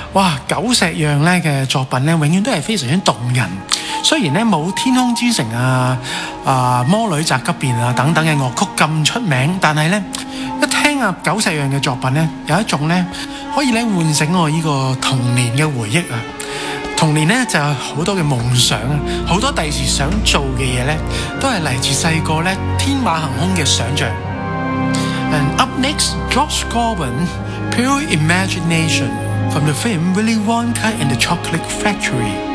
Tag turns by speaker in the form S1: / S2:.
S1: 哇，久石讓咧嘅作品咧，永遠都係非常之動人。雖然咧冇《天空之城》魔女宅急便等等嘅樂曲咁出名，但係咧一聽久石讓嘅作品咧，有一種咧可以咧喚醒我呢個童年嘅回憶啊！童年咧就有好多嘅夢想啊，好多第時想做嘅嘢咧，都係嚟自細個咧天馬行空嘅想像。And up next, Josh Groban, Pure Imagination from the film Willy Wonka and the Chocolate Factory.